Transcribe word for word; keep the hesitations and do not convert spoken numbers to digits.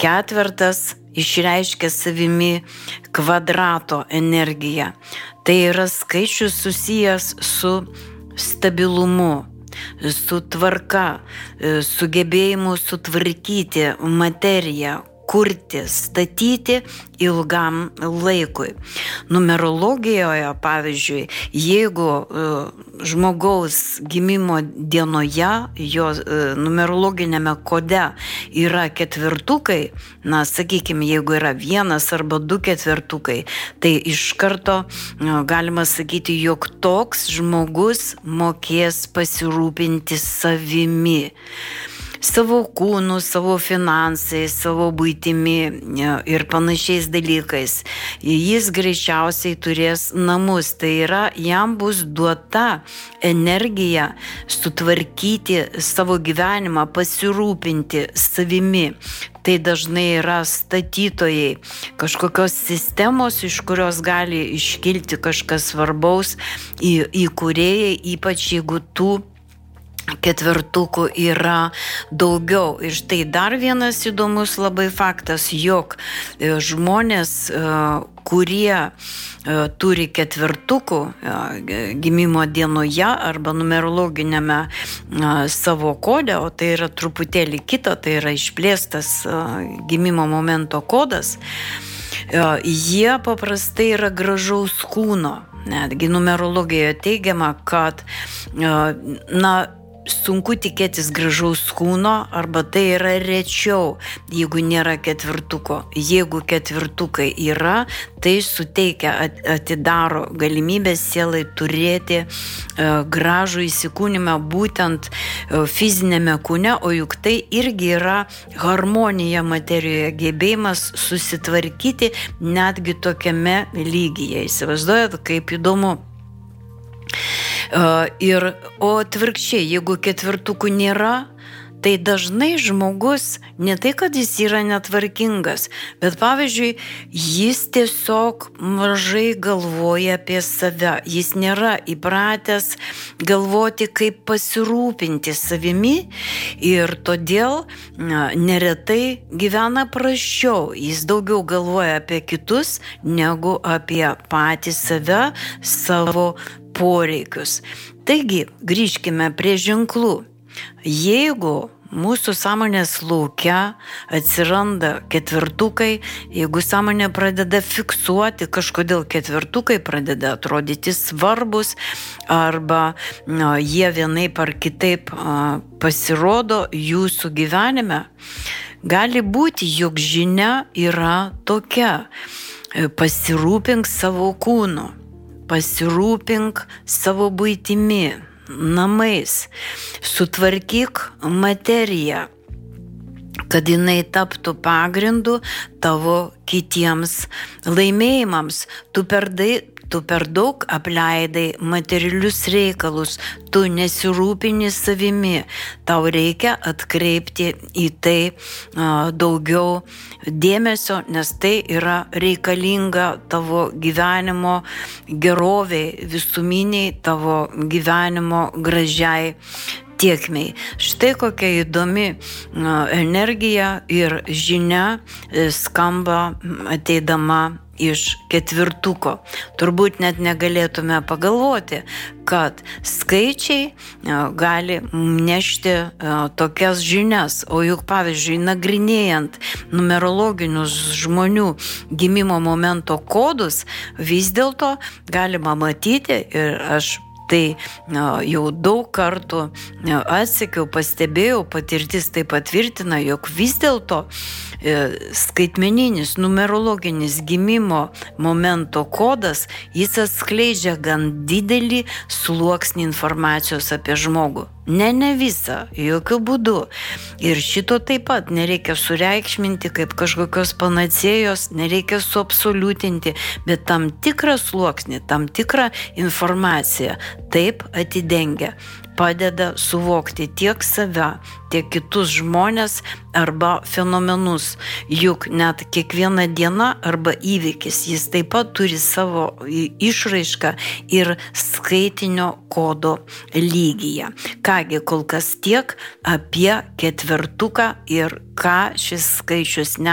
ketvertas išreiškia savimi kvadrato energiją. Tai yra skaičius susijęs su stabilumu, su tvarka, sugebėjimu sutvarkyti materiją, kurti, statyti ilgam laikui. Numerologijoje, pavyzdžiui, jeigu uh, žmogaus gimimo dienoje, jo uh, numerologinėme kode yra ketvirtukai, na, sakykime, jeigu yra vienas arba du ketvirtukai, tai iš karto uh, galima sakyti, jog toks žmogus mokės pasirūpinti savimi. Savo kūnu, savo finansais, savo buitimi ir panašiais dalykais. Jis greičiausiai turės namus, tai yra, jam bus duota energija sutvarkyti savo gyvenimą, pasirūpinti savimi. Tai dažnai yra statytojai, kažkokios sistemos, iš kurios gali iškilti kažkas svarbaus, į, įkūrėjai, ypač jeigu tų ketvirtukų yra daugiau. Ir štai dar vienas įdomus labai faktas, jog žmonės, kurie turi ketvirtukų gimimo dienoje arba numerologinėme savo kode, o tai yra truputėlį kita, tai yra išplėstas gimimo momento kodas, jie paprastai yra gražaus kūno. Netgi numerologijoje teigiama, kad na, sunku tikėtis gražaus kūno, arba tai yra rečiau, jeigu nėra ketvirtuko. Jeigu ketvirtukai yra, tai suteikia, atidaro galimybę sielai turėti e, gražų įsikūnimą būtent e, fizinėme kūne, o juk tai irgi yra harmonija materijoje, gebėjimas susitvarkyti netgi tokiame lygyje. Įsivaizduojat, kaip įdomu. Uh, ir, o atvirkščiai, jeigu ketvirtukų nėra, tai dažnai žmogus, ne tai, kad jis yra netvarkingas, bet pavyzdžiui, jis tiesiog mažai galvoja apie save. Jis nėra įpratęs galvoti, kaip pasirūpinti savimi ir todėl na, neretai gyvena prasčiau. Jis daugiau galvoja apie kitus negu apie patį save, savo poreikius. Taigi, grįžkime prie ženklų. Jeigu mūsų sąmonės lauke atsiranda ketvirtukai, jeigu sąmonė pradeda fiksuoti, kažkodėl ketvirtukai pradeda atrodyti svarbus, arba na, jie vienaip ar kitaip a, pasirodo jūsų gyvenime, gali būti, jog žinia yra tokia: pasirūpink savo kūnu. Pasirūpink savo buitimi, namais, sutvarkyk materiją, kad jinai taptų pagrindu tavo kitiems laimėjimams. Tu per, dai, tu per daug apleidai materialius reikalus, tu nesirūpini savimi, tau reikia atkreipti į tai a, daugiau dėmesio, nes tai yra reikalinga tavo gyvenimo geroviai, visuminiai tavo gyvenimo gražiai tiekmei. Štai kokia įdomi energija ir žinia skamba ateidama iš ketvirtuko. Turbūt net negalėtume pagalvoti, kad skaičiai gali nešti tokias žinias. O juk, pavyzdžiui, nagrinėjant numerologinius žmonių gimimo momento kodus, vis dėlto galima matyti, ir aš tai jau daug kartų atsekiau, pastebėjau, patirtis tai patvirtina, jog vis dėlto skaitmeninis, numerologinis gimimo momento kodas, jis atskleidžia gan didelį sluoksnį informacijos apie žmogų. Ne, ne visą, jokių būdų. Ir šito taip pat nereikia sureikšminti kaip kažkokios panacėjos, nereikia suabsoliutinti, bet tam tikrą sluoksnį, tam tikrą informaciją taip atidengia, padeda suvokti tiek save, tiek kitus žmonės arba fenomenus. Juk net kiekviena diena arba įvykis, jis taip pat turi savo išraišką ir skaitinio kodo lygyje. Kągi, kol kas tiek apie ketvirtuką ir ką šis skaičius ne